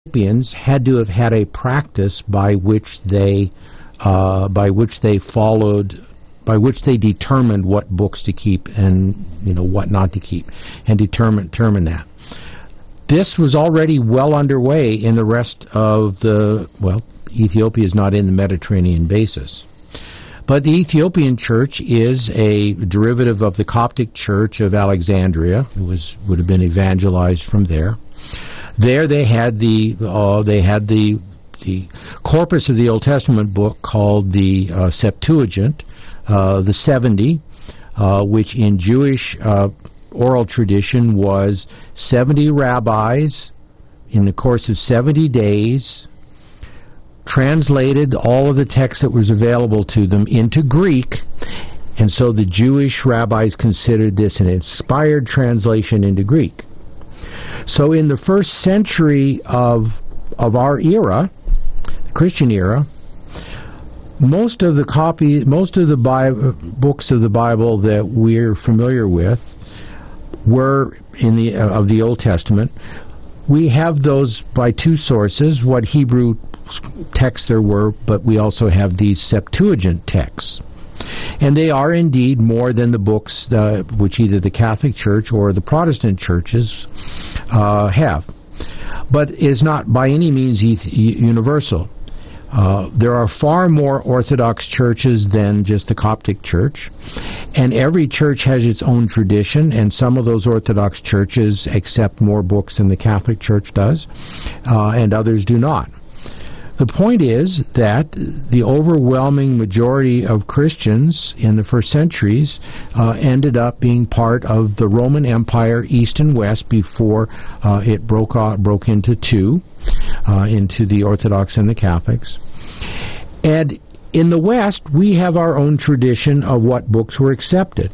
Ethiopians had to have had a practice by which they determined what books to keep and what not to keep, and determine that. This was already well underway in the rest of Ethiopia is not in the Mediterranean basin. But the Ethiopian church is a derivative of the Coptic church of Alexandria. It would have been evangelized from there. There they had the corpus of the Old Testament book called the Septuagint, the 70, which in Jewish oral tradition was 70 rabbis in the course of 70 days translated all of the text that was available to them into Greek, and so the Jewish rabbis considered this an inspired translation into Greek. So in the first century of our era, the Christian era, most of the books of the Bible that we're familiar with were of the Old Testament. We have those by two sources, what Hebrew texts there were, but we also have these Septuagint texts. And they are indeed more than the books which either the Catholic Church or the Protestant churches have. But it is not by any means universal. There are far more Orthodox churches than just the Coptic Church, and every church has its own tradition, and some of those Orthodox churches accept more books than the Catholic Church does, and others do not. The point is that the overwhelming majority of Christians in the first centuries ended up being part of the Roman Empire, East and West, before it broke into two, into the Orthodox and the Catholics. And in the West, we have our own tradition of what books were accepted.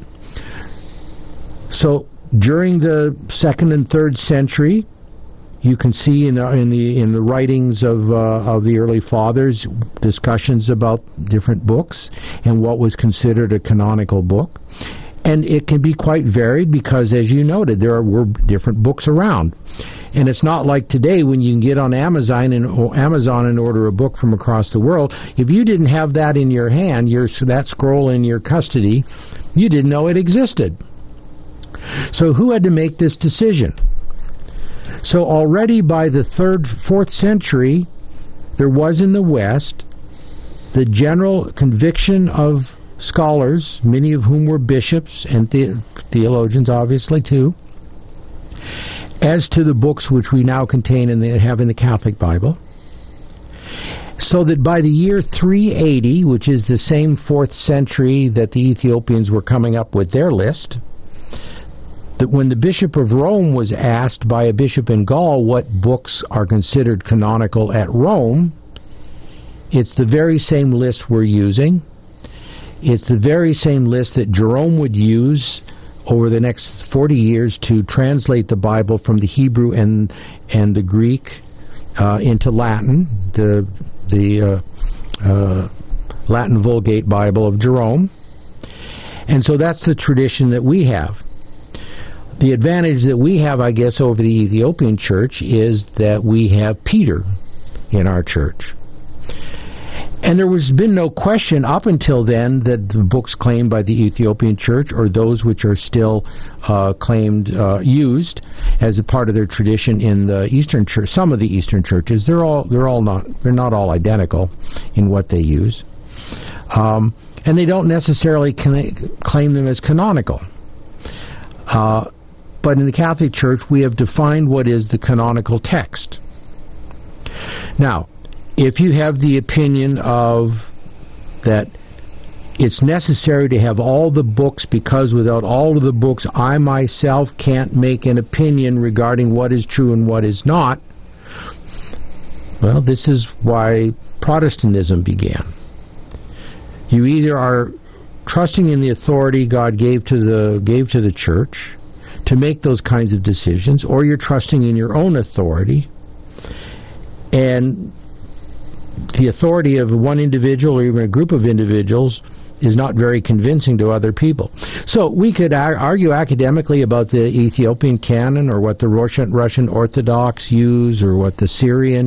So during the 2nd and 3rd century, you can see in the writings of the early fathers discussions about different books and what was considered a canonical book, and it can be quite varied because, as you noted, there were different books around, and it's not like today when you can get on Amazon and order a book from across the world. If you didn't have that in your hand, that scroll in your custody, you didn't know it existed. So who had to make this decision? So already by the 3rd, 4th century, there was in the West the general conviction of scholars, many of whom were bishops and theologians, obviously, too, as to the books which we now contain and have in the Catholic Bible. So that by the year 380, which is the same 4th century that the Ethiopians were coming up with their list, that when the Bishop of Rome was asked by a bishop in Gaul what books are considered canonical at Rome, it's the very same list we're using. It's the very same list that Jerome would use over the next 40 years to translate the Bible from the Hebrew and the Greek into Latin, the Latin Vulgate Bible of Jerome. And so that's the tradition that we have. The advantage that we have, I guess, over the Ethiopian church is that we have Peter in our church. And there has been no question up until then that the books claimed by the Ethiopian church, or those which are still used as a part of their tradition in the Eastern church, some of the Eastern churches, they're not all identical in what they use, and they don't necessarily claim them as canonical. But in the Catholic Church, we have defined what is the canonical text. Now, if you have the opinion of that it's necessary to have all the books because without all of the books I myself can't make an opinion regarding what is true and what is not, well, this is why Protestantism began. You either are trusting in the authority God gave to the church to make those kinds of decisions, or you're trusting in your own authority, and the authority of one individual or even a group of individuals is not very convincing to other people. So we could argue academically about the Ethiopian canon or what the Russian Orthodox use or what the Syrian